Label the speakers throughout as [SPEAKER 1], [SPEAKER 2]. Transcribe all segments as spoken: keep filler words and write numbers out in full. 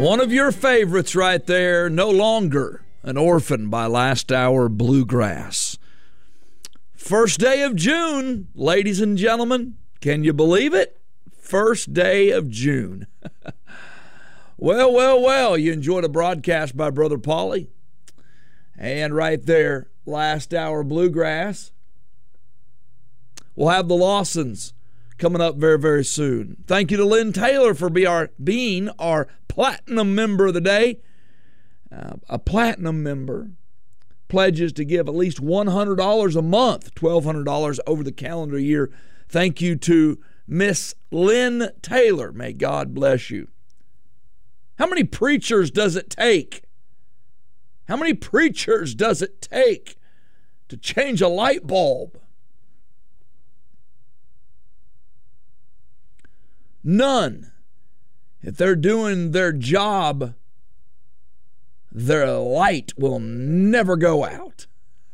[SPEAKER 1] One of your favorites right there, No Longer an Orphan by Last Hour Bluegrass. First day of June, ladies and gentlemen. Can you believe it? First day of June. Well, well, well, you enjoyed a broadcast by Brother Paulie. And right there, Last Hour Bluegrass. We'll have the Lawsons coming up very, very soon. Thank you to Lynn Taylor for be our, being our Platinum Member of the Day. Uh, a Platinum Member pledges to give at least one hundred dollars a month, twelve hundred dollars over the calendar year. Thank you to Miss Lynn Taylor. May God bless you. How many preachers does it take? How many preachers does it take to change a light bulb? None. If they're doing their job, their light will never go out.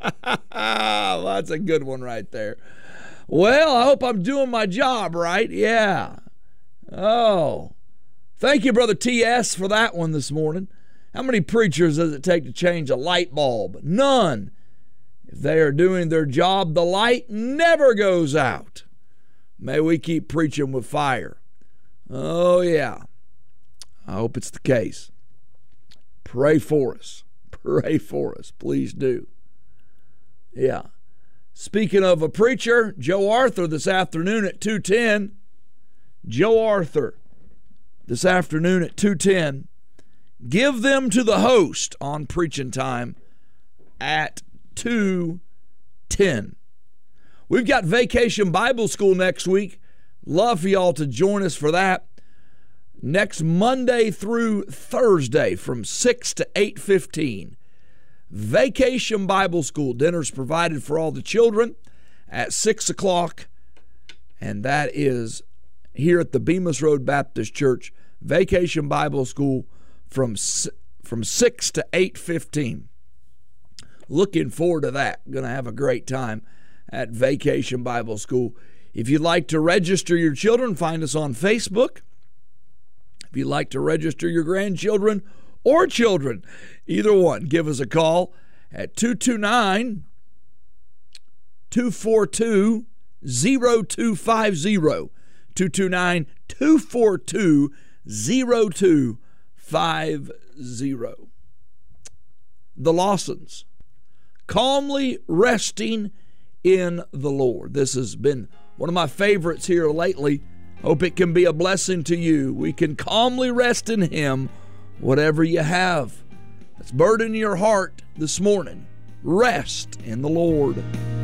[SPEAKER 1] Well, that's a good one right there. Well, I hope I'm doing my job right. Yeah. Oh. Thank you, Brother T S, for that one this morning. How many preachers does it take to change a light bulb? None. If they are doing their job, the light never goes out. May we keep preaching with fire. Oh, yeah. I hope it's the case. Pray for us. Pray for us. Please do. Yeah. Speaking of a preacher, Joe Arthur this afternoon at two ten. Joe Arthur this afternoon at two ten. Give them to the host on Preaching Time at two ten. We've got Vacation Bible School next week. Love for y'all to join us for that. Next Monday through Thursday from six to eight fifteen. Vacation Bible School. Dinner's provided for all the children at six o'clock. And that is here at the Bemis Road Baptist Church. Vacation Bible School from, from six to eight fifteen. Looking forward to that. Going to have a great time at Vacation Bible School. If you'd like to register your children, find us on Facebook. If you'd like to register your grandchildren or children, either one, give us a call at two two nine, two four two, zero two five zero. two two nine, two four two, zero two five zero. The Lawsons, calmly resting in the Lord. This has been one of my favorites here lately. Hope it can be a blessing to you. We can calmly rest in Him, whatever you have that's burden your heart this morning. Rest in the Lord.